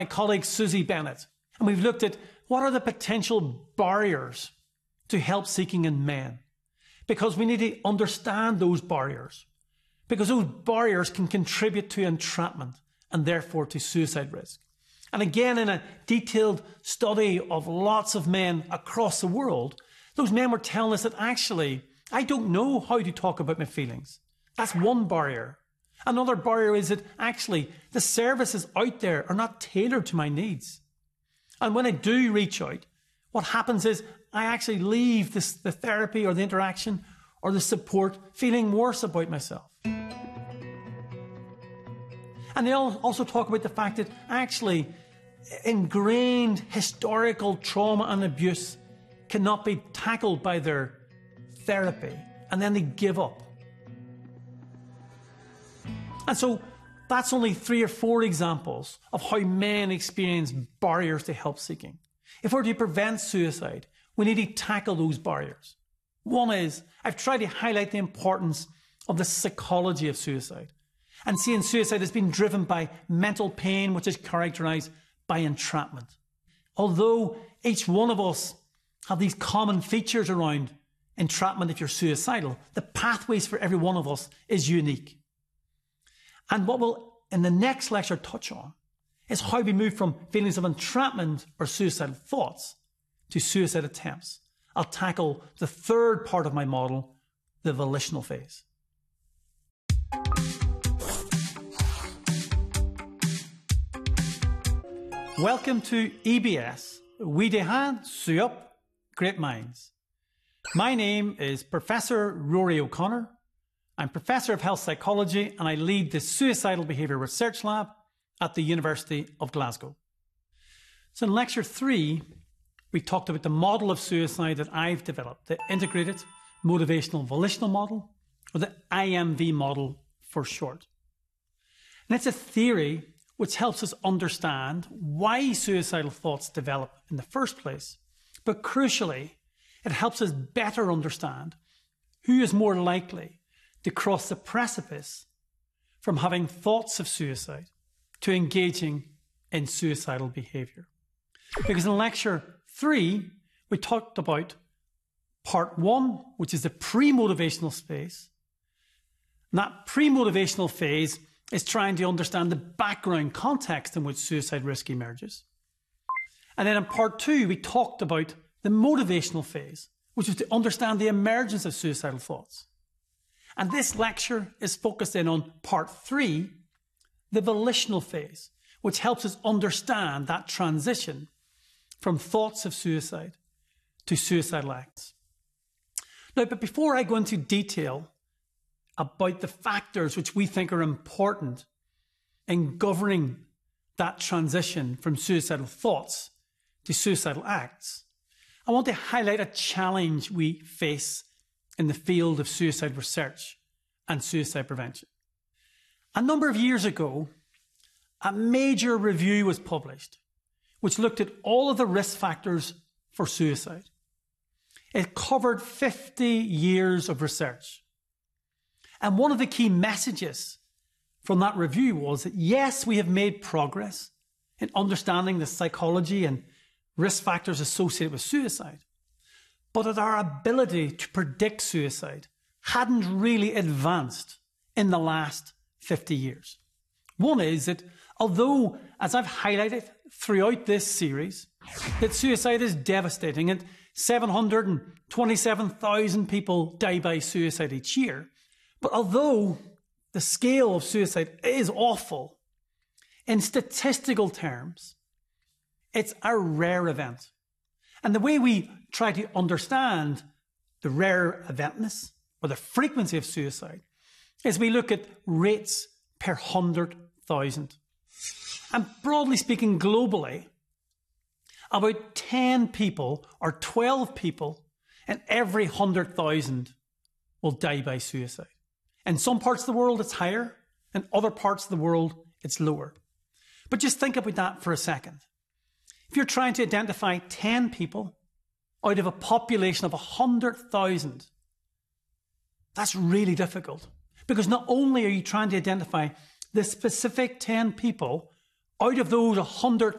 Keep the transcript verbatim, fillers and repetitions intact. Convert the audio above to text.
my colleague Susie Bennett, and we've looked at what are the potential barriers to help seeking in men, because we need to understand those barriers, because those barriers can contribute to entrapment and therefore to suicide risk. And again, in a detailed study of lots of men across the world, those men were telling us that actually, I don't know how to talk about my feelings. That's one barrier. Another barrier is that actually the services out there are not tailored to my needs. And when I do reach out, what happens is I actually leave this, the therapy or the interaction or the support feeling worse about myself. And they also talk about the fact that actually ingrained historical trauma and abuse cannot be tackled by their therapy, and then they give up. And so that's only three or four examples of how men experience barriers to help seeking. If we're to prevent suicide, we need to tackle those barriers. One is, I've tried to highlight the importance of the psychology of suicide, and seeing suicide as being driven by mental pain, which is characterized by entrapment. Although each one of us have these common features around entrapment if you're suicidal, the pathways for every one of us is unique. And what we'll, in the next lecture, touch on is how we move from feelings of entrapment or suicidal thoughts to suicide attempts. I'll tackle the third part of my model, the volitional phase. Welcome to E B S, We Dehan Suop Great Minds. My name is Professor Rory O'Connor. I'm Professor of Health Psychology and I lead the Suicidal Behaviour Research Lab at the University of Glasgow. So in lecture three, we talked about the model of suicide that I've developed, the Integrated Motivational Volitional Model, or the I M V model for short. And it's a theory which helps us understand why suicidal thoughts develop in the first place. But crucially, it helps us better understand who is more likely to cross the precipice from having thoughts of suicide to engaging in suicidal behaviour. Because in lecture three, we talked about part one, which is the pre-motivational phase. And that pre-motivational phase is trying to understand the background context in which suicide risk emerges. And then in part two, we talked about the motivational phase, which is to understand the emergence of suicidal thoughts. And this lecture is focused in on part three, the volitional phase, which helps us understand that transition from thoughts of suicide to suicidal acts. Now, but before I go into detail about the factors which we think are important in governing that transition from suicidal thoughts to suicidal acts, I want to highlight a challenge we face in the field of suicide research and suicide prevention. A number of years ago, a major review was published which looked at all of the risk factors for suicide. It covered fifty years of research. And one of the key messages from that review was that yes, we have made progress in understanding the psychology and risk factors associated with suicide, but that our ability to predict suicide hadn't really advanced in the last fifty years. One is that although, as I've highlighted throughout this series, that suicide is devastating and seven hundred twenty-seven thousand people die by suicide each year, but although the scale of suicide is awful, in statistical terms, it's a rare event. And the way we try to understand the rare eventness or the frequency of suicide is we look at rates per one hundred thousand. And broadly speaking, globally, about ten people or twelve people in every one hundred thousand will die by suicide. In some parts of the world, it's higher. In other parts of the world, it's lower. But just think about that for a second. If you're trying to identify ten people out of a population of one hundred thousand, that's really difficult. Because not only are you trying to identify the specific ten people out of those one hundred